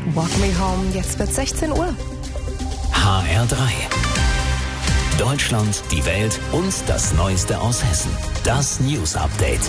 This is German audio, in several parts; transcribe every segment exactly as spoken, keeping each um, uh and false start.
Walk Me Home, jetzt wird sechzehn Uhr. H R drei. Deutschland, die Welt und das Neueste aus Hessen. Das News Update.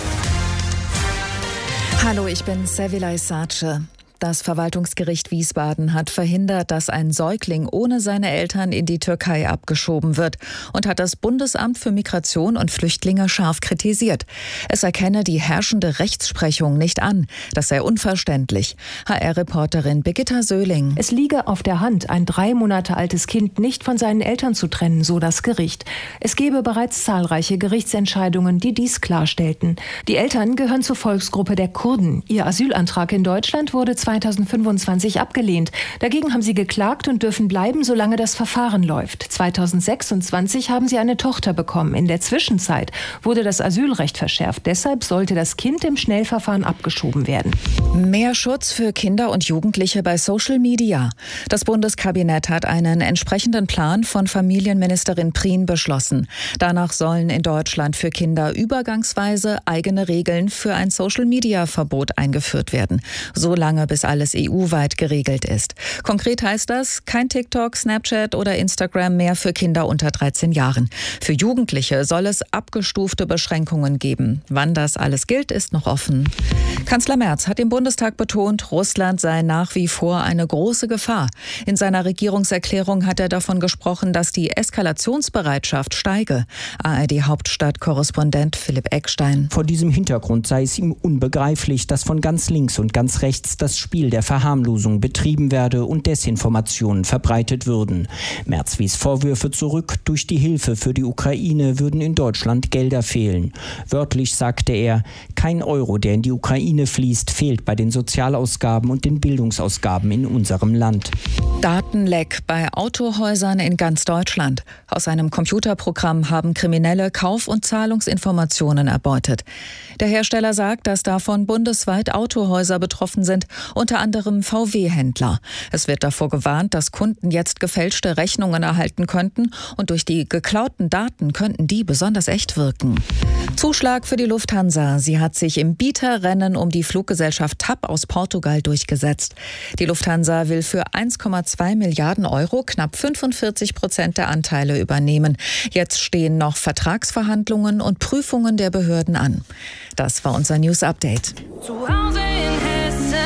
Hallo, ich bin Sevilay Sace. Das Verwaltungsgericht Wiesbaden hat verhindert, dass ein Säugling ohne seine Eltern in die Türkei abgeschoben wird und hat das Bundesamt für Migration und Flüchtlinge scharf kritisiert. Es erkenne die herrschende Rechtsprechung nicht an. Das sei unverständlich. H R-Reporterin Birgitta Söhling. Es liege auf der Hand, ein drei Monate altes Kind nicht von seinen Eltern zu trennen, so das Gericht. Es gebe bereits zahlreiche Gerichtsentscheidungen, die dies klarstellten. Die Eltern gehören zur Volksgruppe der Kurden. Ihr Asylantrag in Deutschland wurde zweitausendfünfundzwanzig abgelehnt. Dagegen haben sie geklagt und dürfen bleiben, solange das Verfahren läuft. zweitausendsechsundzwanzig haben sie eine Tochter bekommen. In der Zwischenzeit wurde das Asylrecht verschärft. Deshalb sollte das Kind im Schnellverfahren abgeschoben werden. Mehr Schutz für Kinder und Jugendliche bei Social Media. Das Bundeskabinett hat einen entsprechenden Plan von Familienministerin Prien beschlossen. Danach sollen in Deutschland für Kinder übergangsweise eigene Regeln für ein Social-Media-Verbot eingeführt werden. So lange bis alles E U-weit geregelt ist. Konkret heißt das, kein TikTok, Snapchat oder Instagram mehr für Kinder unter dreizehn Jahren. Für Jugendliche soll es abgestufte Beschränkungen geben. Wann das alles gilt, ist noch offen. Kanzler Merz hat im Bundestag betont, Russland sei nach wie vor eine große Gefahr. In seiner Regierungserklärung hat er davon gesprochen, dass die Eskalationsbereitschaft steige. A R D-Hauptstadtkorrespondent Philipp Eckstein. Vor diesem Hintergrund sei es ihm unbegreiflich, dass von ganz links und ganz rechts das Spiel der Verharmlosung betrieben werde und Desinformationen verbreitet würden. Merz wies Vorwürfe zurück, durch die Hilfe für die Ukraine würden in Deutschland Gelder fehlen. Wörtlich sagte er, kein Euro, der in die Ukraine fließt, fehlt bei den Sozialausgaben und den Bildungsausgaben in unserem Land. Datenleck bei Autohäusern in ganz Deutschland. Aus einem Computerprogramm haben Kriminelle Kauf- und Zahlungsinformationen erbeutet. Der Hersteller sagt, dass davon bundesweit Autohäuser betroffen sind, unter anderem V W-Händler. Es wird davor gewarnt, dass Kunden jetzt gefälschte Rechnungen erhalten könnten und durch die geklauten Daten könnten die besonders echt wirken. Zuschlag für die Lufthansa. Sie hat sich im Bieterrennen um die Fluggesellschaft T A P aus Portugal durchgesetzt. Die Lufthansa will für eins Komma zwei Milliarden Euro knapp fünfundvierzig Prozent der Anteile übernehmen. Jetzt stehen noch Vertragsverhandlungen und Prüfungen der Behörden an. Das war unser News Update. Zu Hause in Hessen.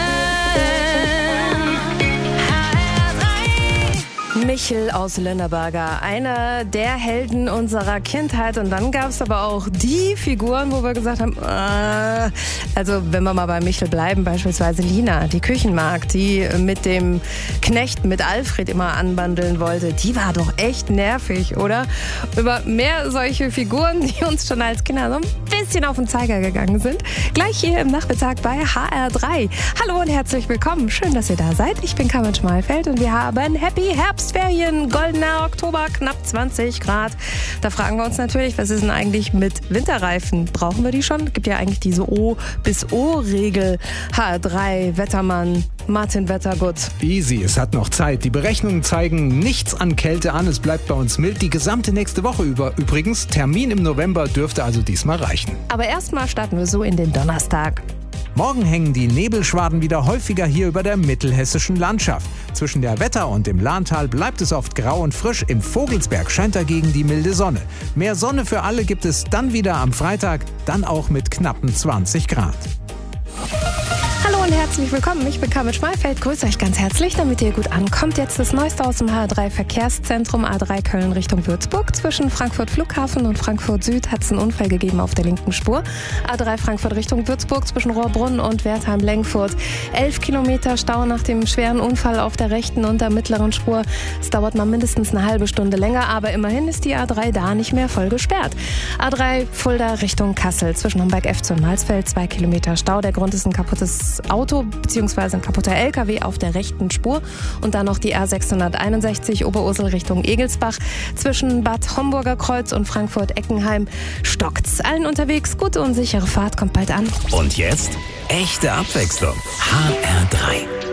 Michel aus Lönneberger, einer der Helden unserer Kindheit. Und dann gab es aber auch die Figuren, wo wir gesagt haben, äh, also wenn wir mal bei Michel bleiben, beispielsweise Lina, die Küchenmagd, die mit dem Knecht, mit Alfred immer anbandeln wollte, die war doch echt nervig, oder? Über mehr solche Figuren, die uns schon als Kinder so ein bisschen auf den Zeiger gegangen sind, gleich hier im Nachmittag bei H R drei. Hallo und herzlich willkommen, schön, dass ihr da seid. Ich bin Carmen Schmalfeld und wir haben Happy Herbst. Ferien, goldener Oktober, knapp zwanzig Grad. Da fragen wir uns natürlich, was ist denn eigentlich mit Winterreifen? Brauchen wir die schon? Es gibt ja eigentlich diese O bis O-Regel. H R drei, Wettermann, Martin Wettergut. Easy, es hat noch Zeit. Die Berechnungen zeigen nichts an Kälte an. Es bleibt bei uns mild. Die gesamte nächste Woche über. Übrigens, Termin im November dürfte also diesmal reichen. Aber erstmal starten wir so in den Donnerstag. Morgen hängen die Nebelschwaden wieder häufiger hier über der mittelhessischen Landschaft. Zwischen der Wetter und dem Lahntal bleibt es oft grau und frisch. Im Vogelsberg scheint dagegen die milde Sonne. Mehr Sonne für alle gibt es dann wieder am Freitag, dann auch mit knappen zwanzig Grad. Hallo und herzlich willkommen. Ich bin Carmen Schmalfeld. Grüße euch ganz herzlich, damit ihr gut ankommt. Jetzt das Neueste aus dem H R drei Verkehrszentrum. A drei Köln Richtung Würzburg. Zwischen Frankfurt Flughafen und Frankfurt Süd hat es einen Unfall gegeben auf der linken Spur. A drei Frankfurt Richtung Würzburg zwischen Rohrbrunn und Wertheim-Lengfurt. Elf Kilometer Stau nach dem schweren Unfall auf der rechten und der mittleren Spur. Es dauert mal mindestens eine halbe Stunde länger, aber immerhin ist die A drei da nicht mehr voll gesperrt. A drei Fulda Richtung Kassel. Zwischen Homberg-Efze und Malsfeld zwei Kilometer Stau. Der Grund ist ein kaputtes Auto bzw. ein kaputter L K W auf der rechten Spur. Und dann noch die R sechshunderteinundsechzig Oberursel Richtung Egelsbach. Zwischen Bad Homburger Kreuz und Frankfurt-Eckenheim stockt's. Allen unterwegs gute und sichere Fahrt, kommt bald an. Und jetzt echte Abwechslung. H R drei.